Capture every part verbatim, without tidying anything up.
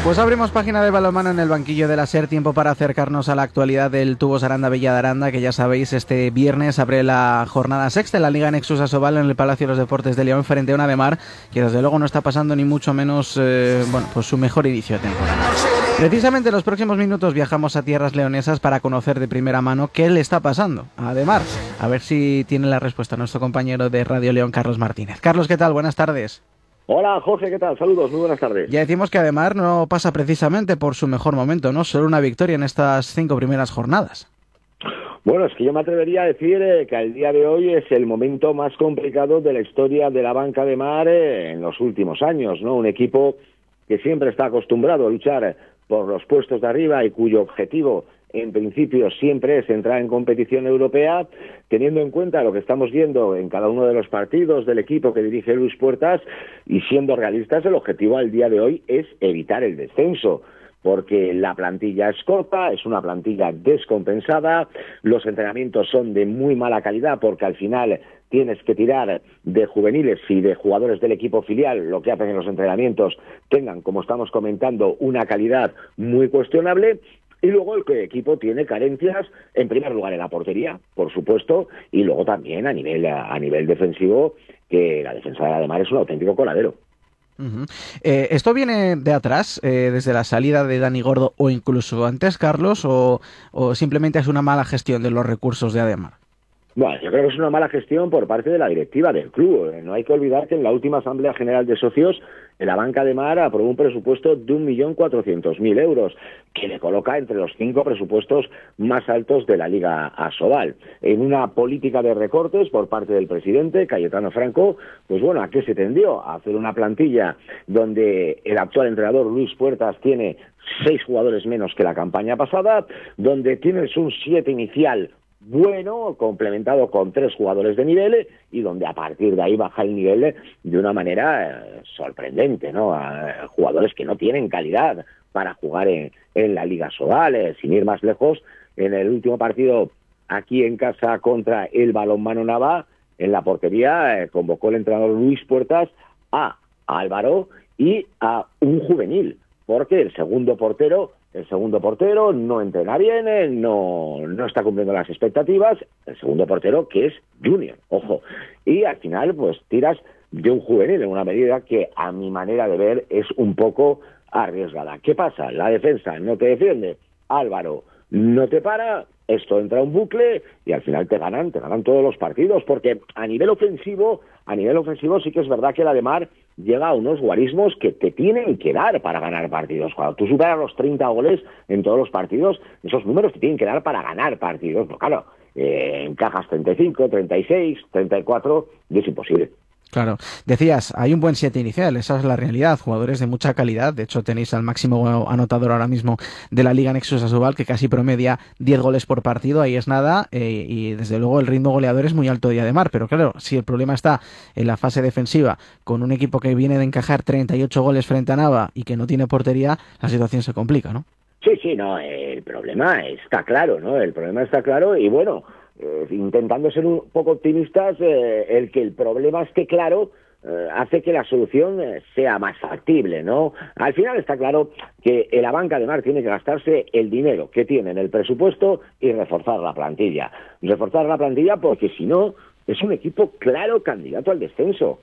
Pues abrimos página de balonmano en el banquillo de la SER, tiempo para acercarnos a la actualidad del Tubos Aranda Bella de Aranda, que ya sabéis, este viernes abre la jornada sexta en la Liga Nexus Asobal en el Palacio de los Deportes de León frente a una Ademar que desde luego no está pasando ni mucho menos eh, bueno, pues su mejor inicio de temporada. Precisamente en los próximos minutos viajamos a tierras leonesas para conocer de primera mano qué le está pasando a Ademar. A ver si tiene la respuesta nuestro compañero de Radio León, Carlos Martínez. Carlos, ¿qué tal? Buenas tardes. Hola, Jorge, ¿qué tal? Saludos, muy buenas tardes. Ya decimos que Ademar no pasa precisamente por su mejor momento, ¿no? Solo una victoria en estas cinco primeras jornadas. Bueno, es que yo me atrevería a decir eh, que al día de hoy es el momento más complicado de la historia de la banca Ademar eh, en los últimos años, ¿no? Un equipo que siempre está acostumbrado a luchar por los puestos de arriba y cuyo objetivo en principio siempre es entrar en competición europea, teniendo en cuenta lo que estamos viendo en cada uno de los partidos del equipo que dirige Luis Puertas, y siendo realistas, el objetivo al día de hoy es evitar el descenso, porque la plantilla es corta, es una plantilla descompensada, los entrenamientos son de muy mala calidad, porque al final tienes que tirar de juveniles y de jugadores del equipo filial, lo que hacen en los entrenamientos tengan, como estamos comentando, una calidad muy cuestionable. Y luego el equipo tiene carencias, en primer lugar en la portería, por supuesto, y luego también a nivel a nivel defensivo, que la defensa de Ademar es un auténtico coladero. Uh-huh. Eh, ¿Esto viene de atrás, eh, desde la salida de Dani Gordo o incluso antes, Carlos, o, o simplemente es una mala gestión de los recursos de Ademar? Bueno, yo creo que es una mala gestión por parte de la directiva del club. No hay que olvidar que en la última Asamblea General de Socios, la banca Ademar aprobó un presupuesto de un millón cuatrocientos mil euros, que le coloca entre los cinco presupuestos más altos de la Liga Asobal. En una política de recortes por parte del presidente, Cayetano Franco, pues bueno, ¿a qué se tendió? A hacer una plantilla donde el actual entrenador Luis Puertas tiene seis jugadores menos que la campaña pasada, donde tienes un siete inicial bueno, complementado con tres jugadores de nivel, y donde a partir de ahí baja el nivel de una manera eh, sorprendente, ¿no? A jugadores que no tienen calidad para jugar en, en la Liga Asobal. Eh, sin ir más lejos, en el último partido aquí en casa contra el Balonmano Nava, en la portería eh, convocó el entrenador Luis Puertas a Álvaro y a un juvenil, porque el segundo portero El segundo portero no entrena bien, no, no está cumpliendo las expectativas. El segundo portero, que es junior, ojo. Y al final, pues tiras de un juvenil en una medida que, a mi manera de ver, es un poco arriesgada. ¿Qué pasa? La defensa no te defiende, Álvaro no te para, esto entra un bucle y al final te ganan, te ganan todos los partidos, porque a nivel ofensivo, a nivel ofensivo sí que es verdad que el Ademar llega a unos guarismos que te tienen que dar para ganar partidos. Cuando tú superas los treinta goles en todos los partidos, esos números te tienen que dar para ganar partidos. Pero claro, eh, encajas treinta y cinco, treinta y seis, treinta y cuatro y es imposible. Claro. Decías, hay un buen siete inicial, esa es la realidad, jugadores de mucha calidad. De hecho, tenéis al máximo anotador ahora mismo de la Liga Nexus Asobal, que casi promedia diez goles por partido, ahí es nada, eh, y desde luego el ritmo goleador es muy alto de Ademar. Pero claro, si el problema está en la fase defensiva, con un equipo que viene de encajar treinta y ocho goles frente a Nava y que no tiene portería, la situación se complica, ¿no? Sí, sí, no, el problema está claro, ¿no? El problema está claro y bueno, eh, intentando ser un poco optimistas, eh, el que el problema esté claro eh, hace que la solución eh, sea más factible, ¿no? Al final está claro que la banca Ademar tiene que gastarse el dinero que tiene en el presupuesto y reforzar la plantilla. Reforzar la plantilla porque si no, es un equipo claro candidato al descenso.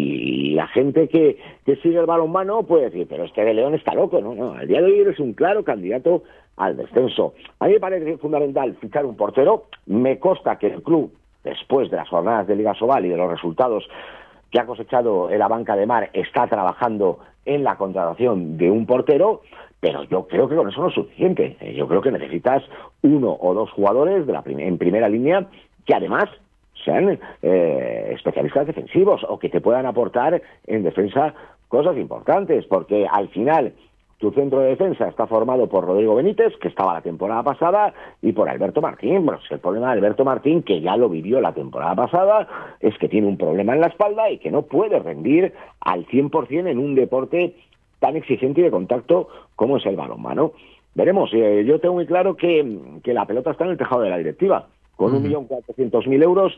Y la gente que, que sigue el balonmano puede decir, pero este de León está loco, ¿no? No, al día de hoy eres un claro candidato al descenso. A mí me parece fundamental fichar un portero. Me consta que el club, después de las jornadas de Liga Asobal y de los resultados que ha cosechado la banca Ademar, está trabajando en la contratación de un portero, pero yo creo que con eso no es suficiente. Yo creo que necesitas uno o dos jugadores de la prim- en primera línea que además sean eh, especialistas defensivos o que te puedan aportar en defensa cosas importantes, porque al final tu centro de defensa está formado por Rodrigo Benítez, que estaba la temporada pasada, y por Alberto Martín. Bueno, el problema de Alberto Martín, que ya lo vivió la temporada pasada, es que tiene un problema en la espalda y que no puede rendir al cien por ciento en un deporte tan exigente y de contacto como es el balonmano. Veremos, eh, yo tengo muy claro que, que la pelota está en el tejado de la directiva. Con un millón cuatrocientos mil euros,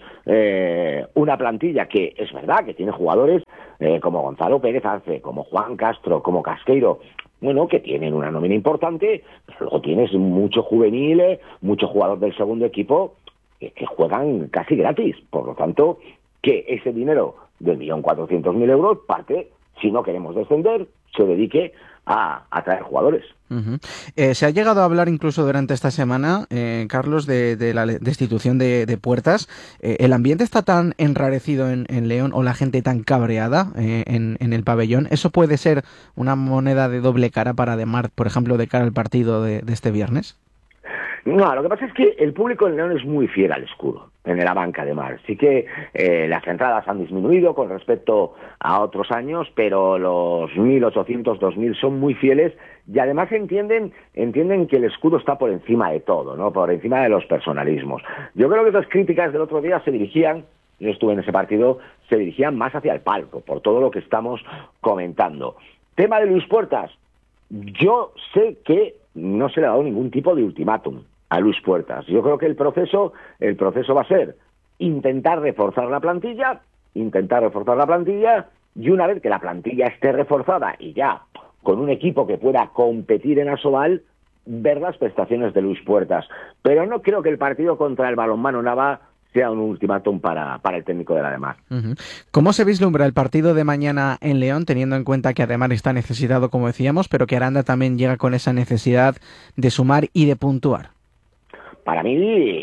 eh, una plantilla que es verdad que tiene jugadores eh, como Gonzalo Pérez Arce, como Juan Castro, como Casqueiro, bueno, que tienen una nómina importante, pero luego tienes mucho juvenil, mucho jugador del segundo equipo que, que juegan casi gratis. Por lo tanto, que ese dinero del millón cuatrocientos mil euros parte, si no queremos descender, se dedique a atraer jugadores. Uh-huh. Eh, se ha llegado a hablar incluso durante esta semana, eh, Carlos, de, de la destitución de, de Puertas. Eh, ¿El ambiente está tan enrarecido en, en León o la gente tan cabreada eh, en, en el pabellón? ¿Eso puede ser una moneda de doble cara para Ademar, por ejemplo, de cara al partido de, de este viernes? No, lo que pasa es que el público en León es muy fiel al escudo, en la banca de Mar. Sí que eh, las entradas han disminuido con respecto a otros años, pero los mil ochocientos, dos mil son muy fieles y además entienden entienden que el escudo está por encima de todo, ¿no? Por encima de los personalismos. Yo creo que esas críticas del otro día se dirigían, yo estuve en ese partido, se dirigían más hacia el palco, por todo lo que estamos comentando. Tema de Luis Puertas, yo sé que no se le ha dado ningún tipo de ultimátum a Luis Puertas. Yo creo que el proceso, el proceso va a ser intentar reforzar la plantilla, intentar reforzar la plantilla, y una vez que la plantilla esté reforzada y ya con un equipo que pueda competir en Asobal, ver las prestaciones de Luis Puertas. Pero no creo que el partido contra el Balonmano Nava sea un ultimátum para, para el técnico de la Ademar. Uh-huh. ¿Cómo se vislumbra el partido de mañana en León, teniendo en cuenta que Ademar está necesitado, como decíamos, pero que Aranda también llega con esa necesidad de sumar y de puntuar? Para mí,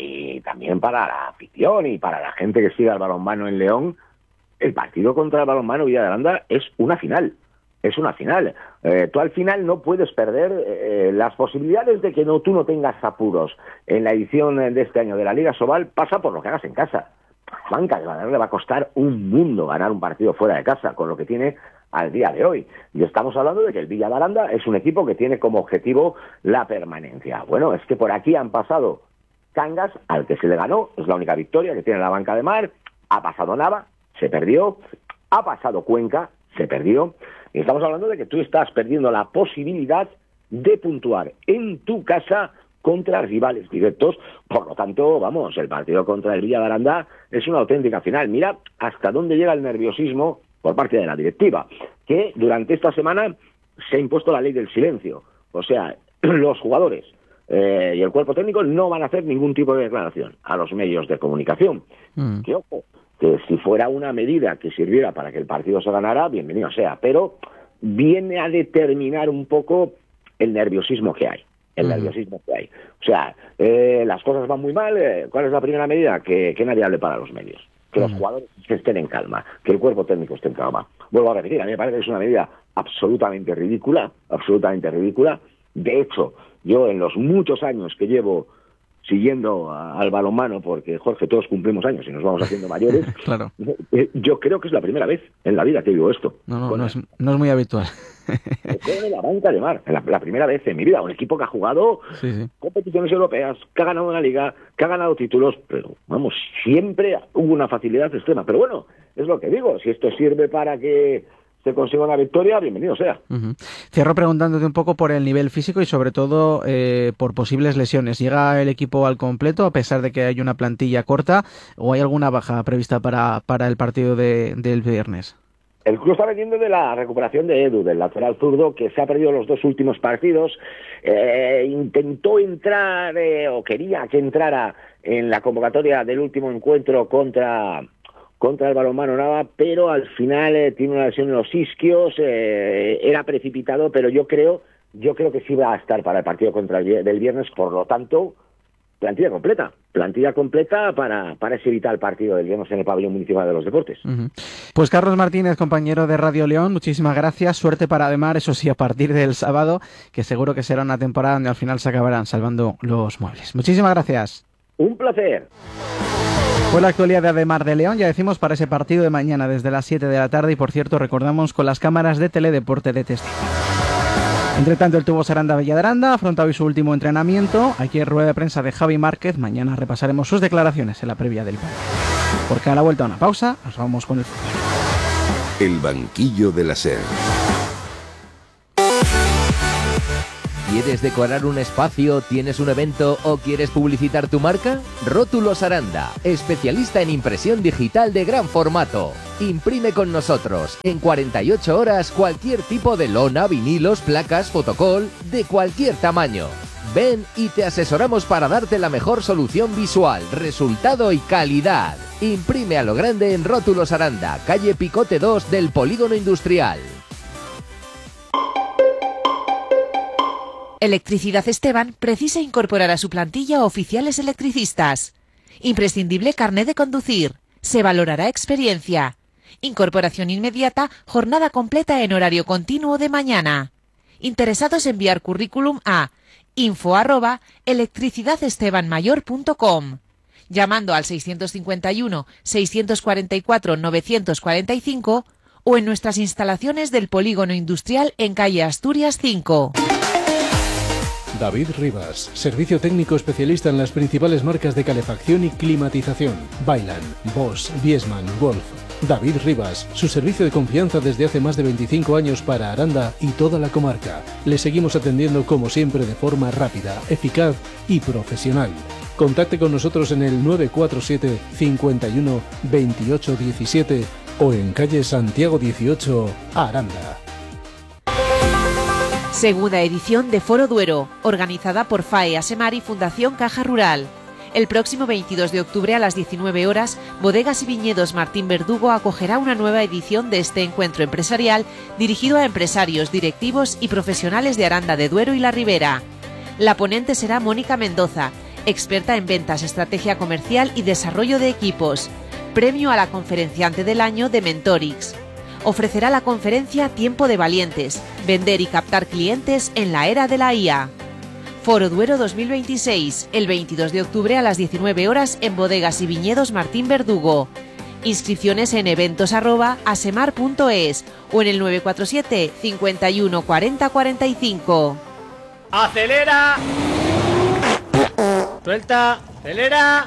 y también para la afición y para la gente que sigue al balonmano en León, el partido contra el Balonmano Villa de Aranda es una final. Es una final. Eh, tú al final no puedes perder eh, las posibilidades de que no, tú no tengas apuros. En la edición de este año de la Liga Sobal pasa por lo que hagas en casa. A la banca de Badalona le va a costar un mundo ganar un partido fuera de casa, con lo que tiene al día de hoy. Y estamos hablando de que el Villa de Aranda es un equipo que tiene como objetivo la permanencia. Bueno, es que por aquí han pasado Cangas, al que se le ganó, es la única victoria que tiene la banca de Mar. Ha pasado Nava, se perdió. Ha pasado Cuenca, se perdió. Y estamos hablando de que tú estás perdiendo la posibilidad de puntuar en tu casa contra rivales directos. Por lo tanto, vamos, el partido contra el Villa de Aranda es una auténtica final. Mira hasta dónde llega el nerviosismo por parte de la directiva, que durante esta semana se ha impuesto la ley del silencio. O sea, los jugadores eh, y el cuerpo técnico no van a hacer ningún tipo de declaración a los medios de comunicación. Mm. Que ojo, que si fuera una medida que sirviera para que el partido se ganara, bienvenido sea, pero viene a determinar un poco el nerviosismo que hay, el uh-huh. nerviosismo que hay. O sea, eh, las cosas van muy mal, eh, ¿cuál es la primera medida? Que, que nadie hable para los medios, que uh-huh. los jugadores estén en calma, que el cuerpo técnico esté en calma. Vuelvo a repetir, a mí me parece que es una medida absolutamente ridícula, absolutamente ridícula. De hecho, yo en los muchos años que llevo siguiendo a, al balonmano, porque Jorge, todos cumplimos años y nos vamos haciendo mayores, claro. Yo creo que es la primera vez en la vida que digo esto. No, no, no, es, no es muy habitual. Con la banca de Mar, la, la primera vez en mi vida, un equipo que ha jugado sí, sí. competiciones europeas, que ha ganado una liga, que ha ganado títulos, pero vamos, siempre hubo una facilidad extrema. Pero bueno, es lo que digo, si esto sirve para que se consiga una victoria, bienvenido sea. Uh-huh. Cierro preguntándote un poco por el nivel físico y sobre todo eh, por posibles lesiones. ¿Llega el equipo al completo a pesar de que hay una plantilla corta o hay alguna baja prevista para, para el partido de, del viernes? El club está vendiendo de la recuperación de Edu, del lateral zurdo, que se ha perdido los dos últimos partidos. Eh, intentó entrar, eh, o quería que entrara en la convocatoria del último encuentro contra... contra el Balonmano Nava, pero al final eh, tiene una lesión en los isquios, eh, era precipitado, pero yo creo yo creo que sí va a estar para el partido contra el del viernes, por lo tanto, plantilla completa, plantilla completa para, para ese vital partido del viernes en el Pabellón Municipal de los Deportes. Uh-huh. Pues Carlos Martínez, compañero de Radio León, muchísimas gracias, suerte para Ademar, eso sí, a partir del sábado, que seguro que será una temporada donde al final se acabarán salvando los muebles. Muchísimas gracias. Un placer. Fue la actualidad de Ademar de León, ya decimos, para ese partido de mañana desde las siete de la tarde y, por cierto, recordamos con las cámaras de Teledeporte de testigo. Entre tanto, el Tubos Aranda Villa de Aranda afronta hoy su último entrenamiento. Aquí en rueda de prensa de Javi Márquez. Mañana repasaremos sus declaraciones en la previa del partido. Porque a la vuelta a una pausa, nos vamos con el fútbol. El banquillo de la SER. ¿Quieres decorar un espacio, tienes un evento o quieres publicitar tu marca? Rótulos Aranda, especialista en impresión digital de gran formato. Imprime con nosotros en cuarenta y ocho horas cualquier tipo de lona, vinilos, placas, fotocol, de cualquier tamaño. Ven y te asesoramos para darte la mejor solución visual, resultado y calidad. Imprime a lo grande en Rótulos Aranda, calle Picote dos del Polígono Industrial. Electricidad Esteban precisa incorporar a su plantilla oficiales electricistas. Imprescindible carné de conducir. Se valorará experiencia. Incorporación inmediata, jornada completa en horario continuo de mañana. Interesados en enviar currículum a info arroba electricidadestebanmayor punto com, llamando al seiscientos cincuenta y uno, seiscientos cuarenta y cuatro, novecientos cuarenta y cinco o en nuestras instalaciones del Polígono Industrial en calle Asturias cinco. David Rivas, servicio técnico especialista en las principales marcas de calefacción y climatización. Bailan, Bosch, Viessmann, Wolf. David Rivas, su servicio de confianza desde hace más de veinticinco años para Aranda y toda la comarca. Le seguimos atendiendo como siempre de forma rápida, eficaz y profesional. Contacte con nosotros en el nueve cuatro siete, cincuenta y uno, veintiocho diecisiete o en calle Santiago dieciocho, Aranda. Segunda edición de Foro Duero, organizada por FAE Asemar y Fundación Caja Rural. El próximo veintidós de octubre a las diecinueve horas, Bodegas y Viñedos Martín Verdugo acogerá una nueva edición de este encuentro empresarial dirigido a empresarios, directivos y profesionales de Aranda de Duero y la Ribera. La ponente será Mónica Mendoza, experta en ventas, estrategia comercial y desarrollo de equipos. Premio a la conferenciante del año de Mentorix. Ofrecerá la conferencia Tiempo de Valientes, vender y captar clientes en la era de la I A. Foro Duero dos mil veintiséis, el veintidós de octubre a las diecinueve horas en Bodegas y Viñedos Martín Verdugo. Inscripciones en eventos arroba asemar punto es o en el nueve cuatro siete, cincuenta y uno, cuarenta, cuarenta y cinco. ¡Acelera! ¡Suelta! ¡Acelera!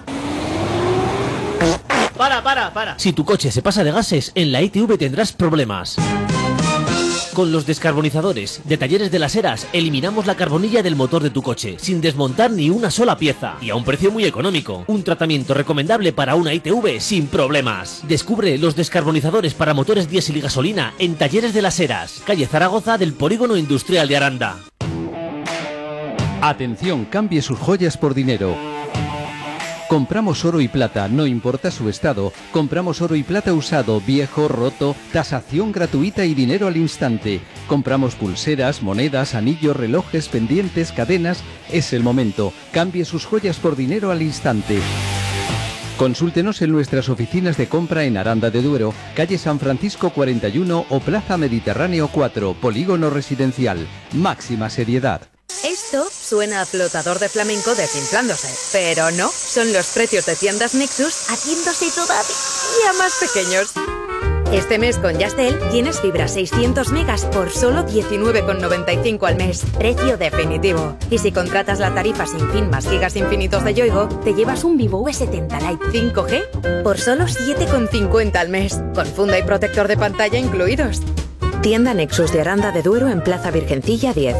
Para, para, para. Si tu coche se pasa de gases, en la I T V tendrás problemas. Con los descarbonizadores de Talleres de las Heras eliminamos la carbonilla del motor de tu coche, sin desmontar ni una sola pieza y a un precio muy económico. Un tratamiento recomendable para una I T V sin problemas. Descubre los descarbonizadores para motores diésel y gasolina en Talleres de las Heras, calle Zaragoza del Polígono Industrial de Aranda. Atención, cambie sus joyas por dinero. Compramos oro y plata, no importa su estado. Compramos oro y plata usado, viejo, roto, tasación gratuita y dinero al instante. Compramos pulseras, monedas, anillos, relojes, pendientes, cadenas. Es el momento. Cambie sus joyas por dinero al instante. Consúltenos en nuestras oficinas de compra en Aranda de Duero, calle San Francisco cuarenta y uno o Plaza Mediterráneo cuatro, Polígono Residencial. Máxima seriedad. Esto suena a flotador de flamenco desinflándose, pero no, son los precios de tiendas Nexus haciéndose todavía más pequeños. Este mes con Yastel tienes fibra seiscientos megas por solo diecinueve con noventa y cinco al mes, precio definitivo. Y si contratas la tarifa sin fin más gigas infinitos de Yoigo, te llevas un Vivo V setenta Lite cinco G por solo siete con cincuenta al mes, con funda y protector de pantalla incluidos. Tienda Nexus de Aranda de Duero en Plaza Virgencilla diez.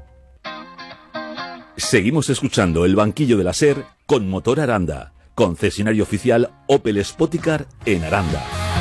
Seguimos escuchando El Banquillo de la SER con Motor Aranda, concesionario oficial Opel Spoticar en Aranda.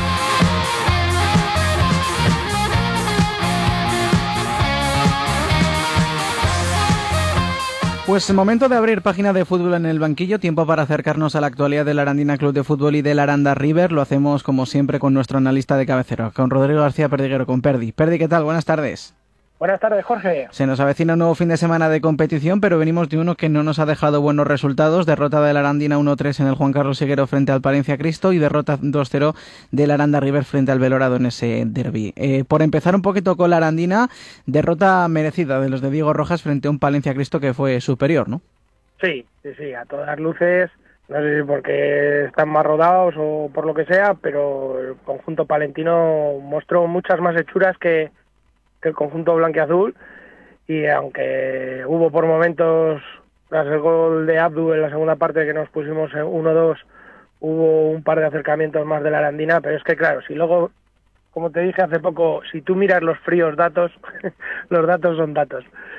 Pues momento de abrir página de fútbol en El Banquillo, tiempo para acercarnos a la actualidad del Arandina Club de Fútbol y del Aranda River. Lo hacemos como siempre con nuestro analista de cabecera, con Rodrigo García Perdiguero, con Perdi. Perdi, ¿qué tal? Buenas tardes. Buenas tardes, Jorge. Se nos avecina un nuevo fin de semana de competición, pero venimos de uno que no nos ha dejado buenos resultados. Derrota del Arandina uno tres en el Juan Carlos Seguero frente al Palencia Cristo y derrota dos cero del Aranda River frente al Belorado en ese derbi. Eh, por empezar un poquito con la Arandina, derrota merecida de los de Diego Rojas frente a un Palencia Cristo que fue superior, ¿no? Sí, sí, sí, a todas luces. No sé si porque están más rodados o por lo que sea, pero el conjunto palentino mostró muchas más hechuras que el conjunto blanquiazul, y aunque hubo por momentos, tras el gol de Abdu en la segunda parte que nos pusimos en uno dos, hubo un par de acercamientos más de la Arandina, pero es que claro, si luego, como te dije hace poco, si tú miras los fríos datos, los datos son datos.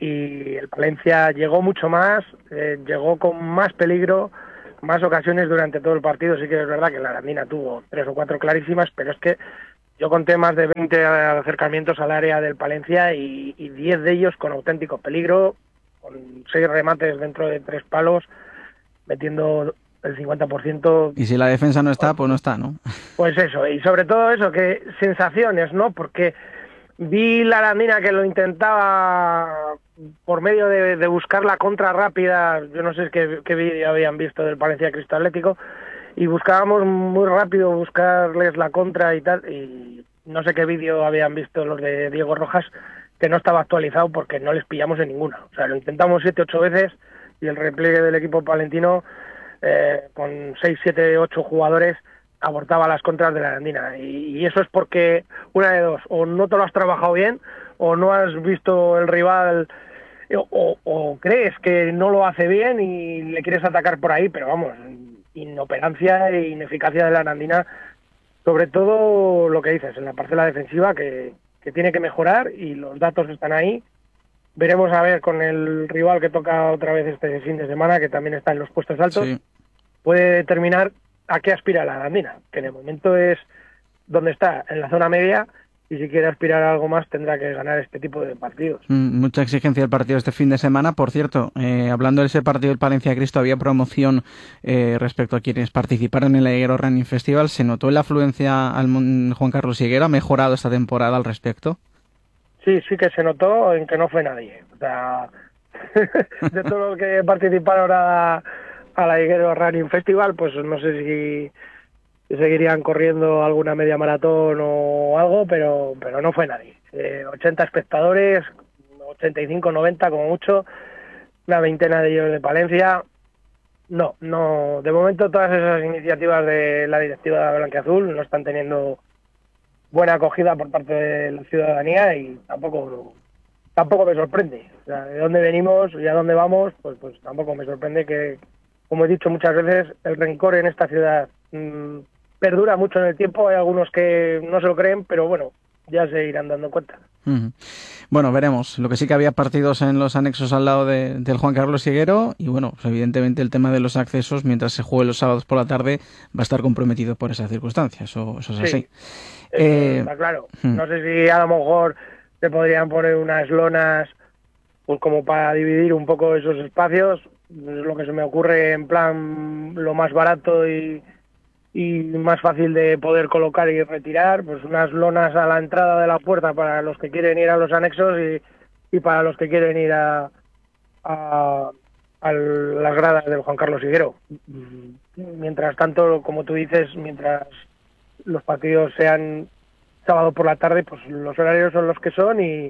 y el Palencia llegó mucho más, eh, llegó con más peligro, más ocasiones durante todo el partido. Sí que es verdad que la Arandina tuvo tres o cuatro clarísimas, pero es que yo conté más de veinte acercamientos al área del Palencia y, y diez de ellos con auténtico peligro, con seis remates dentro de tres palos, metiendo el cincuenta por ciento. Y si la defensa no está, pues no está, ¿no? Pues eso, y sobre todo eso, que sensaciones, ¿no? Porque vi la Arandina que lo intentaba por medio de, de buscar la contra rápida. Yo no sé qué, qué vídeo habían visto del Palencia Cristo Atlético, y buscábamos muy rápido buscarles la contra y tal, y no sé qué vídeo habían visto los de Diego Rojas, que no estaba actualizado porque no les pillamos en ninguna. O sea, lo intentamos siete, ocho veces y el repliegue del equipo palentino eh, con seis, siete, ocho jugadores abortaba las contras de la Arandina. Y, y eso es porque, una de dos, o no te lo has trabajado bien, o no has visto el rival, o, o crees que no lo hace bien y le quieres atacar por ahí, pero vamos, inoperancia e ineficacia de la Arandina, sobre todo lo que dices, en la parcela defensiva, que, que tiene que mejorar, y los datos están ahí. Veremos a ver con el rival que toca otra vez este fin de semana, que también está en los puestos altos, sí, puede determinar a qué aspira la Arandina, que en el momento es donde está, en la zona media, y si quiere aspirar a algo más tendrá que ganar este tipo de partidos. Mm, mucha exigencia el partido este fin de semana. Por cierto, eh, hablando de ese partido del Palencia Cristo, había promoción eh, respecto a quienes participaron en el Higuero Running Festival. ¿Se notó la afluencia al Juan Carlos Higuero? ¿Ha mejorado esta temporada al respecto? Sí, sí que se notó en que no fue nadie. O sea, de todos los que participaron a, a la Higuero Running Festival, pues no sé si seguirían corriendo alguna media maratón o algo, pero pero no fue nadie. Eh, ochenta espectadores, ochenta y cinco, noventa como mucho, una veintena de ellos de Palencia. No, no, de momento todas esas iniciativas de la directiva blanquiazul no están teniendo buena acogida por parte de la ciudadanía, y tampoco tampoco me sorprende. O sea, de dónde venimos y a dónde vamos, pues pues tampoco me sorprende que, como he dicho muchas veces, el rencor en esta ciudad mmm, perdura mucho en el tiempo. Hay algunos que no se lo creen, pero bueno, ya se irán dando cuenta. Uh-huh. Bueno, veremos. Lo que sí que había partidos en los anexos al lado de, del Juan Carlos Higuero, y bueno, pues evidentemente el tema de los accesos, mientras se juegue los sábados por la tarde, va a estar comprometido por esa circunstancia. Eso, eso es sí, así. Eso eh, está claro. Uh-huh. No sé si a lo mejor se podrían poner unas lonas, pues como para dividir un poco esos espacios. Es lo que se me ocurre, en plan lo más barato y y más fácil de poder colocar y retirar, pues unas lonas a la entrada de la puerta para los que quieren ir a los anexos y, y para los que quieren ir a, a, a las gradas del Juan Carlos Higuero. Mientras tanto, como tú dices, mientras los partidos sean sábado por la tarde, pues los horarios son los que son, y,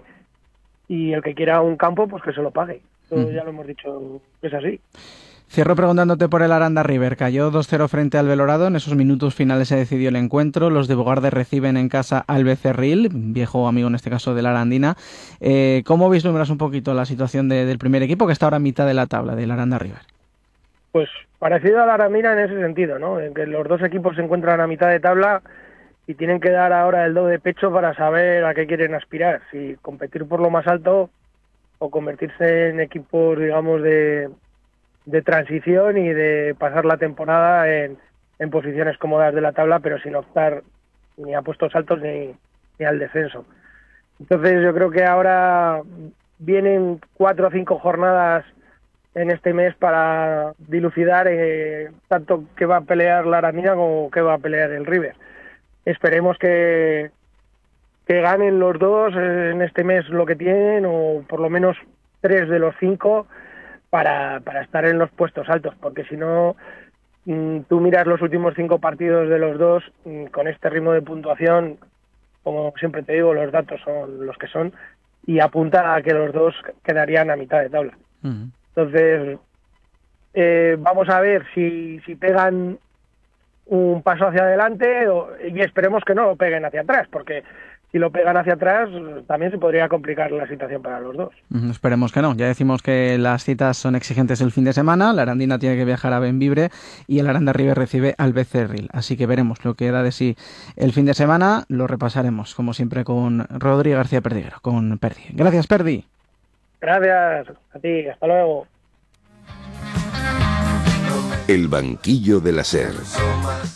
y el que quiera un campo, pues que se lo pague. Eso uh-huh. ya lo hemos dicho, es así. Cierro preguntándote por el Aranda River. Cayó dos cero frente al Belorado. En esos minutos finales se decidió el encuentro. Los de Bogarde reciben en casa al Becerril, viejo amigo en este caso de la Arandina. Eh, ¿Cómo vislumbras un poquito la situación de, del primer equipo, que está ahora a mitad de la tabla, del Aranda River? Pues parecido a la Arandina en ese sentido, ¿no? En que los dos equipos se encuentran a mitad de tabla y tienen que dar ahora el do de pecho para saber a qué quieren aspirar. Si competir por lo más alto o convertirse en equipos, digamos, de... de transición y de pasar la temporada en, en posiciones cómodas de la tabla, pero sin optar ni a puestos altos ni, ni al descenso. Entonces yo creo que ahora vienen cuatro o cinco jornadas en este mes para dilucidar eh, tanto qué va a pelear la Arandina como qué va a pelear el River. Esperemos que, que ganen los dos en este mes lo que tienen, o por lo menos tres de los cinco, para, para estar en los puestos altos, porque si no, tú miras los últimos cinco partidos de los dos, con este ritmo de puntuación, como siempre te digo, los datos son los que son, y apunta a que los dos quedarían a mitad de tabla. Uh-huh. Entonces, eh, vamos a ver si, si pegan un paso hacia adelante, o, y esperemos que no lo peguen hacia atrás, porque si lo pegan hacia atrás, también se podría complicar la situación para los dos. Mm, esperemos que no. Ya decimos que las citas son exigentes el fin de semana. La Arandina tiene que viajar a Bembibre y el Aranda River recibe al Becerril. Así que veremos lo que da de sí el fin de semana. Lo repasaremos, como siempre, con Rodri García Perdiguero, con Perdi. Gracias, Perdi. Gracias a ti, hasta luego. El banquillo de la SER.